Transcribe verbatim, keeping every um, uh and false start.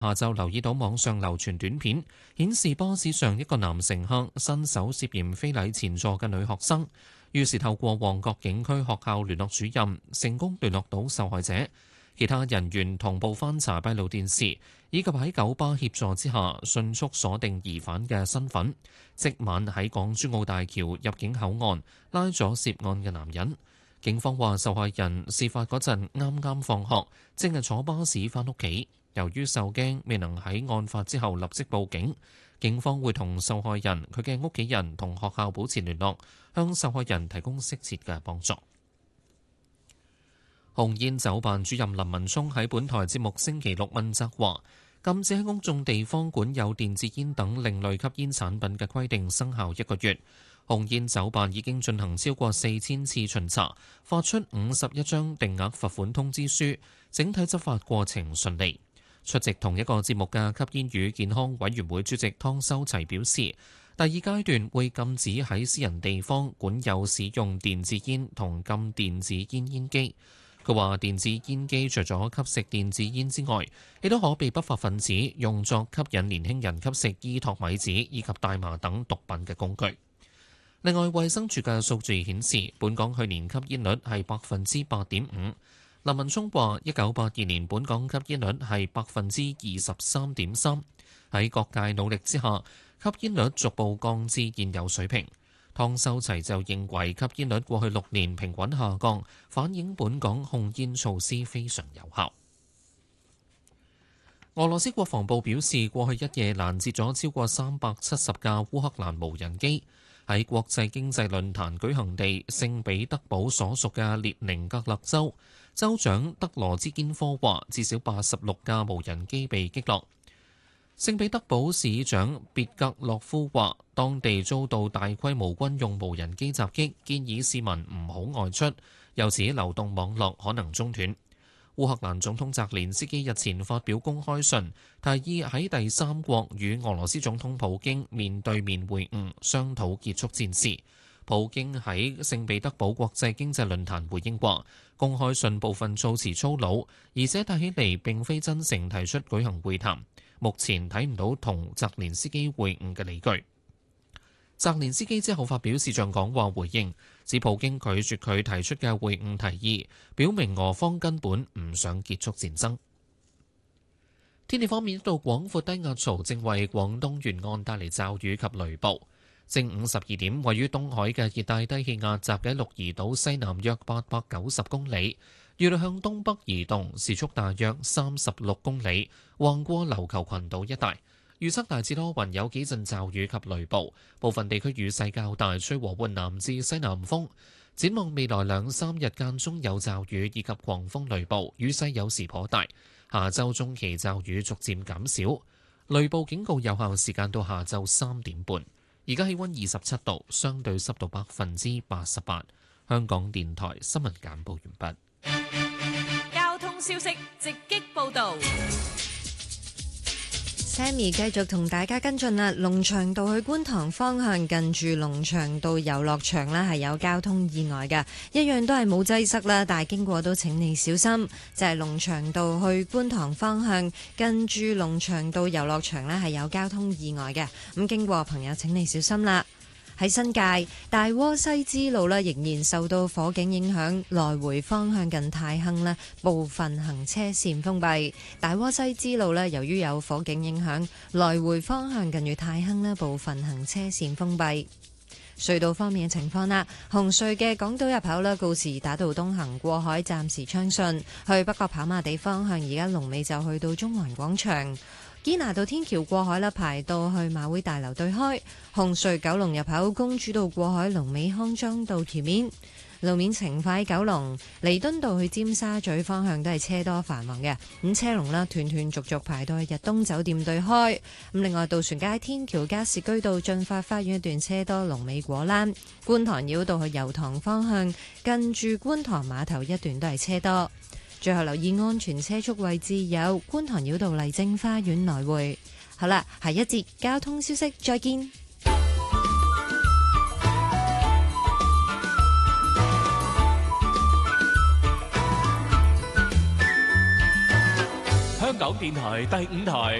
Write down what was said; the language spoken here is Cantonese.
下晝留意到網上流傳短片，顯示巴士上一個男乘客伸手涉嫌非禮前座嘅女學生，於是透過旺角警區學校聯絡主任，成功聯絡到受害者。其他人員同步翻查閉路電視，以及喺九巴協助之下，迅速鎖定疑犯嘅身份。即晚喺港珠澳大橋入境口岸拉咗涉案嘅男人。警方話，受害人事發嗰陣啱啱放學，正係坐巴士翻屋企。由於受驚，未能喺案發之後立即報警。警方會同受害人、佢嘅屋企人同學校保持聯絡，向受害人提供適切嘅幫助。紅煙酒辦主任林文聰喺本台節目星期六問責話，禁止喺公眾地方管有電子煙等另類吸煙產品嘅規定生效一個月。紅煙酒辦已經進行超過四千次巡查，發出五十一張定額罰款通知書，整體執法過程順利。出席同一個節目嘅吸煙與健康委員會主席湯修齊表示，第二階段會禁止喺私人地方管有使用電子煙同禁電子煙煙機。佢話：電子煙機除咗吸食電子煙之外，亦都可被不法分子用作吸引年輕人吸食伊托米子以及大麻等毒品嘅工具。另外，衛生署嘅數據顯示，本港去年吸煙率係百分之八點五。林文聰話：一九八二年本港吸煙率係百分之二十三點三，喺各界努力之下，吸煙率逐步降至現有水平。湯修齊就認為吸煙率過去六年平穩下降，反映本港控煙措施非常有效。俄羅斯國防部表示，過去一夜攔截咗超過三百七十架烏克蘭無人機喺國際經濟論壇舉行地聖彼得堡所屬嘅列寧格勒州，州長德羅茲堅科話，至少八十六架無人機被擊落。聖彼得堡市長別格洛夫話，當地遭到大規模軍用無人機襲擊，建議市民唔好外出，又指流動網絡可能中斷。烏克蘭總統澤連斯基日前發表公開信，提議喺第三國與俄羅斯總統普京面對面會晤，商討結束戰事。普京喺聖彼得堡國際經濟論壇回應話，公開信部分措辭粗魯，而且睇起嚟並非真誠提出舉行會談。目前睇唔到同澤連斯基會晤嘅理據。澤連斯基之後發表視像講話回應，指普京拒絕佢提出嘅會晤提議，表明俄方根本唔想結束戰爭。天氣方面，一道廣闊低壓槽正為廣東沿岸帶嚟驟雨及雷暴。正午十二點，位於東海嘅熱帶低氣壓集喺鹿兒島西南約八百九十公里，預料向東北移動，時速大約三十六公里，橫過琉球群島一帶。預測大致多雲，有幾陣驟雨及雷暴，部分地區雨勢較大，吹和緩南至西南風。展望未來兩三日間中有驟雨以及狂風雷暴，雨勢有時頗大。下週中期驟雨逐漸減少，雷暴警告有效時間到下晝三點半。而家氣溫二十七度，相對濕度百分之八十八。香港電台新聞簡報完畢。 交通消息直擊報道。 Sammy 繼續同大家跟進啦，龍翔道去觀塘方向近住龍翔道遊樂場呢係有交通意外嘅，一樣都係冇擠塞啦，但係經過都請你小心。就係龍翔道去觀塘方向近住龍翔道遊樂場呢係有交通意外嘅，咁經過朋友請你小心啦。喺新界大窩西支路咧，仍然受到火警影響，來回方向近太坑咧部分行車線封閉。大窩西支路咧，由於有火警影響，來回方向近住太坑咧部分行車線封閉。隧道方面嘅情況啦，紅隧嘅港島入口咧，告士打道東行過海暫時暢順，去北角跑馬地方向而家龍尾就去到中環廣場。堅拿道天橋過海啦，排到去馬會大樓對開。紅隧九龍入口公主道過海，龍尾康莊道橋面。路面情況喺九龍彌敦道去尖沙咀方向都係車多繁忙嘅，咁車龍啦斷斷續續排到去日東酒店對開。咁另外渡船街天橋加士居道進發花園一段車多，龍尾果欄。觀塘繞道去油塘方向近住觀塘碼頭一段都係車多。最後留意安全車速位置有觀塘繞道麗晶花園來回。好啦，下一節交通消息再見。 香港電台第五台。